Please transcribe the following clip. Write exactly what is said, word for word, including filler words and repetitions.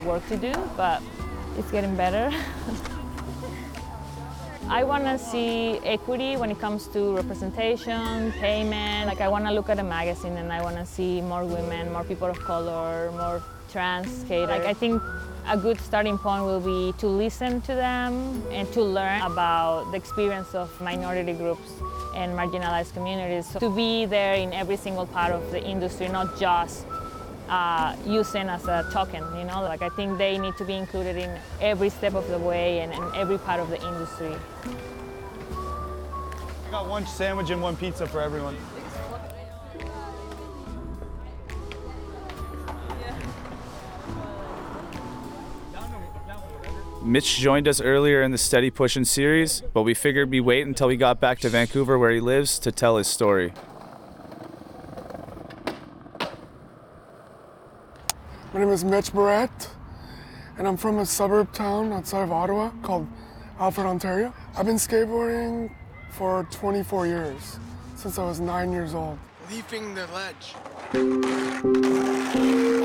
work to do, but it's getting better. I want to see equity when it comes to representation, payment. Like I want to look at a magazine and I want to see more women, more people of color, more trans skate. Like I think a good starting point will be to listen to them and to learn about the experience of minority groups and marginalized communities. So to be there in every single part of the industry, not just uh, using as a token, you know? Like I think they need to be included in every step of the way and in every part of the industry. I got one sandwich and one pizza for everyone. Mitch joined us earlier in the Steady Pushin' series, but we figured we'd wait until we got back to Vancouver where he lives to tell his story. My name is Mitch Barrett, and I'm from a suburb town outside of Ottawa called Alfred, Ontario. I've been skateboarding for twenty-four years, since I was nine years old. Leaping the ledge.